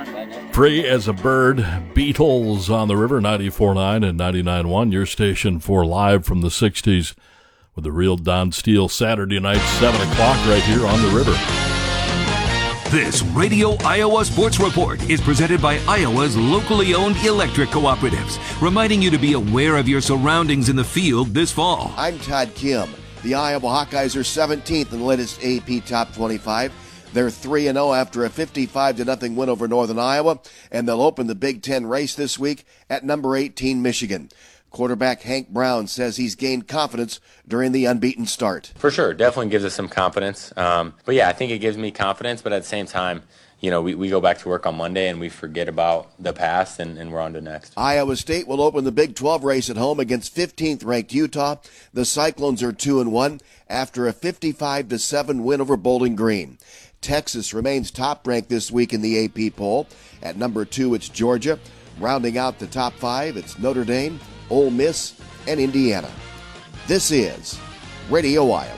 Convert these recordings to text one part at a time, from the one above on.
Free as a Bird, Beatles on the River, 94.9 and 99.1. Your station for live from the 60s with the real Don Steele, Saturday night, 7 o'clock right here on the River. This Radio Iowa Sports Report is presented by Iowa's locally owned electric cooperatives, reminding you to be aware of your surroundings in the field this fall. I'm Todd Kim. The Iowa Hawkeyes are 17th in the latest AP Top 25. They're 3-0 after a 55-0 win over Northern Iowa, and they'll open the Big Ten race this week at number 18, Michigan. Quarterback Hank Brown says he's gained confidence during the unbeaten start. For sure, definitely gives us some confidence. But yeah, I think it gives me confidence, but at the same time, you know, we go back to work on Monday and we forget about the past and we're on to next. Iowa State will open the Big 12 race at home against 15th-ranked Utah. The Cyclones are 2-1 after a 55-7 win over Bowling Green. Texas remains top-ranked this week in the AP poll. At number 2, it's Georgia. Rounding out the top 5, it's Notre Dame, Ole Miss, and Indiana. This is Radio Iowa.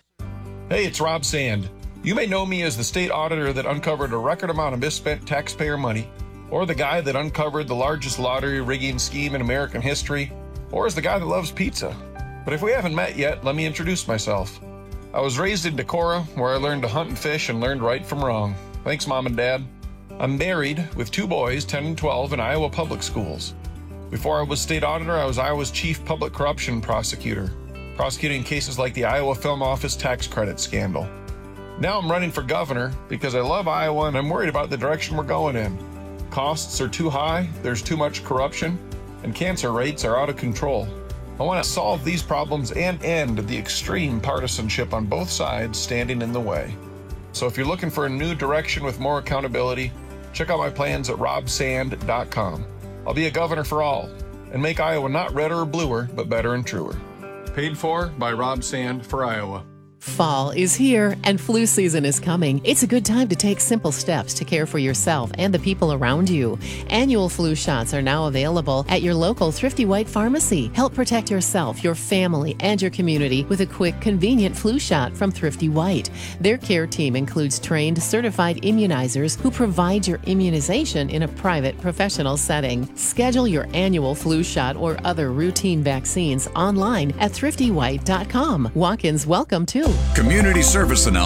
Hey, it's Rob Sand. You may know me as the state auditor that uncovered a record amount of misspent taxpayer money, or the guy that uncovered the largest lottery rigging scheme in American history, or as the guy that loves pizza. But if we haven't met yet, let me introduce myself. I was raised in Decorah, where I learned to hunt and fish and learned right from wrong. Thanks, Mom and Dad. I'm married with 2 boys, 10 and 12, in Iowa public schools. Before I was state auditor, I was Iowa's chief public corruption prosecutor, prosecuting cases like the Iowa Film Office tax credit scandal. Now I'm running for governor because I love Iowa and I'm worried about the direction we're going in. Costs are too high, there's too much corruption, and cancer rates are out of control. I want to solve these problems and end the extreme partisanship on both sides standing in the way. So if you're looking for a new direction with more accountability, check out my plans at robsand.com. I'll be a governor for all and make Iowa not redder or bluer, but better and truer. Paid for by Rob Sand for Iowa. Fall is here and flu season is coming. It's a good time to take simple steps to care for yourself and the people around you. Annual flu shots are now available at your local Thrifty White pharmacy. Help protect yourself, your family, and your community with a quick, convenient flu shot from Thrifty White. Their care team includes trained, certified immunizers who provide your immunization in a private, professional setting. Schedule your annual flu shot or other routine vaccines online at thriftywhite.com. Walk-ins welcome too. Community service announcement.